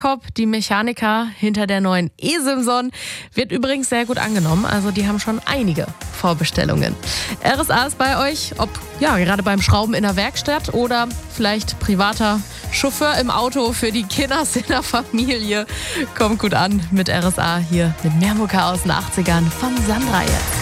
Jakob, die Mechaniker hinter der neuen E-Simson, wird übrigens sehr gut angenommen. Also die haben schon einige Vorbestellungen. RSA ist bei euch, ob gerade beim Schrauben in der Werkstatt oder vielleicht privater Chauffeur im Auto für die Kinders in der Familie. Kommt gut an mit RSA hier mit Mermuka aus den 80ern von Sandra jetzt.